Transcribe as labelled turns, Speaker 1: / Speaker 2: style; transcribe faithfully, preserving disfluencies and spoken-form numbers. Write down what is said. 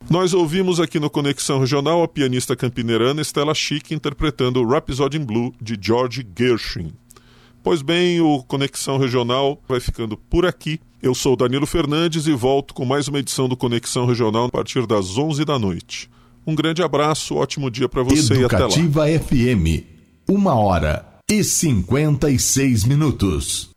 Speaker 1: Nós ouvimos aqui no Conexão Regional a pianista campineirana Stella Schick interpretando Rhapsody in Blue, de George Gershwin. Pois bem, o Conexão Regional vai ficando por aqui. Eu sou Danilo Fernandes e volto com mais uma edição do Conexão Regional a partir das onze da noite. Um grande abraço, ótimo dia para você e até lá.
Speaker 2: Educativa F M, uma hora e cinquenta e seis minutos.